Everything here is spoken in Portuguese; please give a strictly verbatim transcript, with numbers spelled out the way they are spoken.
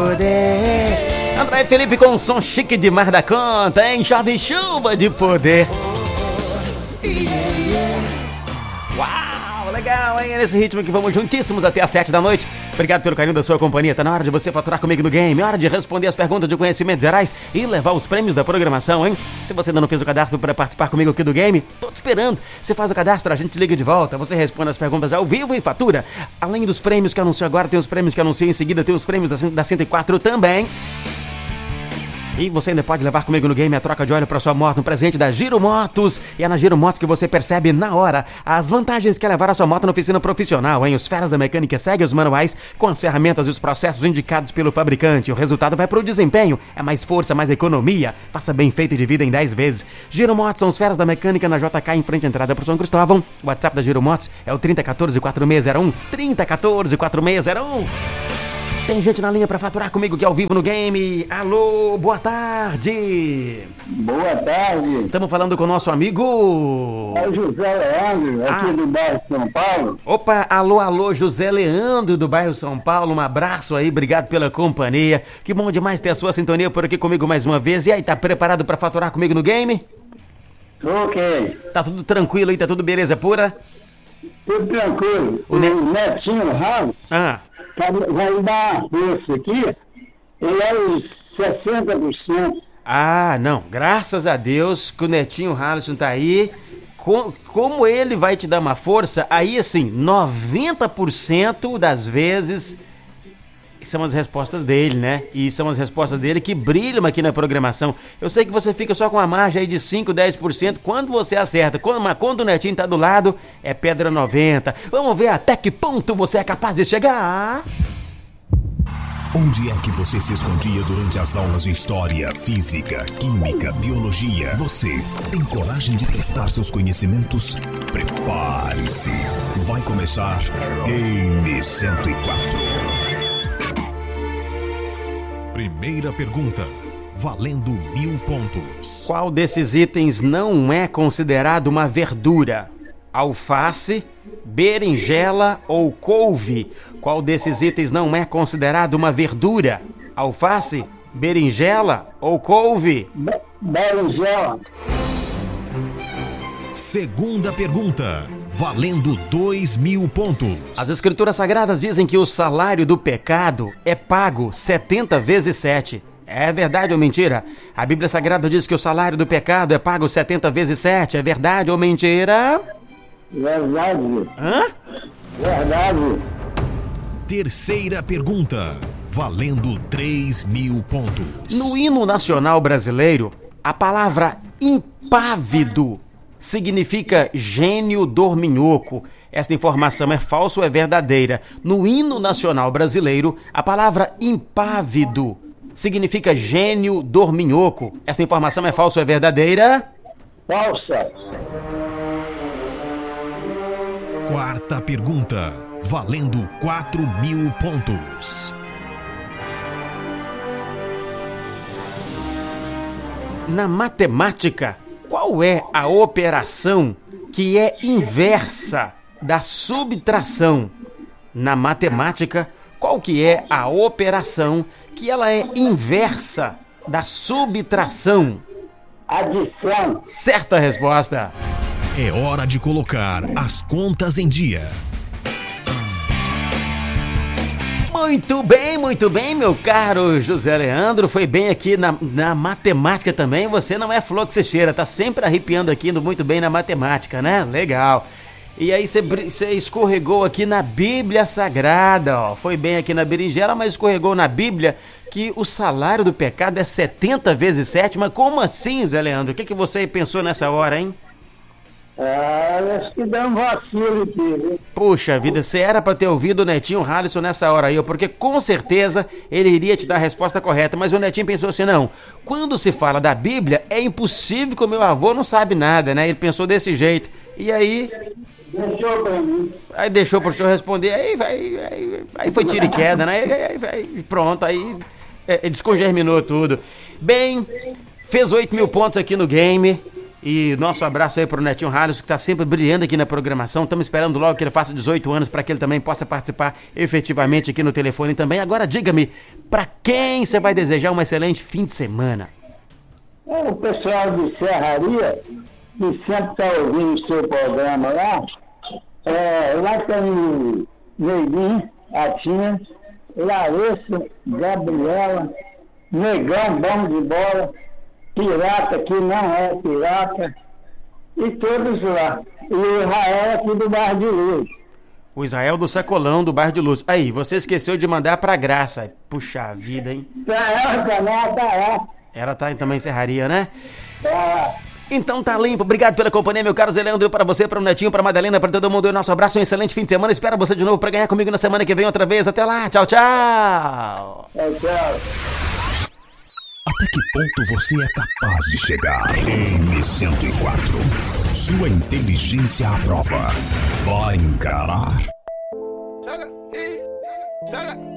poder. André Felipe com um som chique demais da conta, hein? Chove chuva de poder. Uau, legal, hein? É nesse ritmo que vamos juntíssimos até às sete da noite. Obrigado pelo carinho da sua companhia. Tá na hora de você faturar comigo no game. É hora de responder as perguntas de conhecimentos gerais e levar os prêmios da programação, hein? Se você ainda não fez o cadastro para participar comigo aqui do game, tô te esperando. Você faz o cadastro, a gente liga de volta. Você responde as perguntas ao vivo e fatura. Além dos prêmios que anuncio agora, tem os prêmios que anuncio em seguida, tem os prêmios da, da cento e quatro também. E você ainda pode levar comigo no game a troca de óleo para sua moto, um presente da Giro Motos. E é na Giro Motos que você percebe na hora as vantagens que é levar a sua moto na oficina profissional, hein? Os feras da mecânica seguem os manuais com as ferramentas e os processos indicados pelo fabricante. O resultado vai para o desempenho, é mais força, mais economia. Faça bem feito e divida em dez vezes. Giro Motos são os feras da mecânica na J K em frente à entrada para São Cristóvão. O WhatsApp da Giro Motos é o trinta, quatorze, quarenta e seis zero um. trinta, quatorze, quarenta e seis zero um. Tem gente na linha pra faturar comigo que é ao vivo no game. Alô, boa tarde. Boa tarde. Estamos falando com o nosso amigo... É o José Leandro, aqui ah. do bairro São Paulo. Opa, alô, alô, José Leandro do bairro São Paulo. Um abraço aí, obrigado pela companhia. Que bom demais ter a sua sintonia por aqui comigo mais uma vez. E aí, tá preparado pra faturar comigo no game? Ok. Tá tudo tranquilo aí, tá tudo beleza pura? Tudo tranquilo. O, o ne... Netinho Ramos ah. vai dar uma força aqui, ele é os sessenta por cento. Ah, não, graças a Deus que o Netinho Harrison tá aí. Com, como ele vai te dar uma força, aí assim, noventa por cento das vezes são as respostas dele, né? E são as respostas dele que brilham aqui na programação. Eu sei que você fica só com a margem aí de cinco, dez por cento quando você acerta. Quando, mas quando o Netinho tá do lado, é pedra noventa. Vamos ver até que ponto você é capaz de chegar. Onde é que você se escondia durante as aulas de história, física, química, biologia? Você tem coragem de testar seus conhecimentos? Prepare-se. Vai começar Game cento e quatro. Primeira pergunta, valendo mil pontos. Qual desses itens não é considerado uma verdura? Alface, berinjela ou couve? Qual desses itens não é considerado uma verdura? Alface, berinjela ou couve? Berinjela. Segunda pergunta, valendo dois mil pontos. As escrituras sagradas dizem que o salário do pecado é pago setenta vezes sete. É verdade ou mentira? A Bíblia Sagrada diz que o salário do pecado é pago setenta vezes sete. É verdade ou mentira? Verdade. Hã? Verdade. Terceira pergunta, valendo três mil pontos. No hino nacional brasileiro, a palavra impávido significa gênio dorminhoco. Esta informação é falsa ou é verdadeira? No hino nacional brasileiro, a palavra impávido significa gênio dorminhoco. Esta informação é falsa ou é verdadeira? Falsa. Quarta pergunta, valendo quatro mil pontos. Na matemática, qual é a operação que é inversa da subtração? Na matemática, qual que é a operação que ela é inversa da subtração? Adição. Certa resposta. É hora de colocar as contas em dia. Muito bem, muito bem, meu caro José Leandro. Foi bem aqui na, na matemática também. Você não é flor que você cheira, tá sempre arrepiando aqui, indo muito bem na matemática, né? Legal. E aí você, você escorregou aqui na Bíblia Sagrada, ó. Foi bem aqui na berinjela, mas escorregou na Bíblia que o salário do pecado é setenta vezes sete. Mas como assim, José Leandro? O que, que você pensou nessa hora, hein? Ah, acho que dá um vacilo aqui, viu? Puxa vida, você era pra ter ouvido o Netinho Harrison nessa hora aí, porque com certeza ele iria te dar a resposta correta, mas o Netinho pensou assim, não, quando se fala da Bíblia, é impossível que o meu avô não sabe nada, né? Ele pensou desse jeito, e aí... Deixou pra mim. Aí deixou pro senhor responder, aí, aí, aí, aí foi tiro e queda, né? Aí, aí, aí, pronto, aí é, descongerminou tudo. Bem, fez oito mil pontos aqui no game... E nosso abraço aí pro Netinho Ralhos, que tá sempre brilhando aqui na programação. Estamos esperando logo que ele faça dezoito anos para que ele também possa participar efetivamente aqui no telefone também. Agora diga-me, para quem você vai desejar um excelente fim de semana? É, o pessoal de Serraria, que sempre está ouvindo o seu programa lá, é, lá tem Neguinho, Atinha, Larissa, Gabriela, Negão, bom de bola, Pirata, que não é pirata, e todos lá. E o Israel aqui do Bairro de Luz. O Israel do Sacolão, do Bairro de Luz. Aí, você esqueceu de mandar pra Graça. Puxa vida, hein? Pra ela também, tá lá. Ela tá também em Serraria, né? Tá. Então tá limpo. Obrigado pela companhia, meu caro Zé Leandro, para você, para o Netinho, para Madalena, para todo mundo. Nosso abraço, um excelente fim de semana. Espero você de novo para ganhar comigo na semana que vem outra vez. Até lá. Tchau, tchau. Tchau, tchau. Até que ponto você é capaz de chegar? M cento e quatro. Sua inteligência à prova. Vai encarar?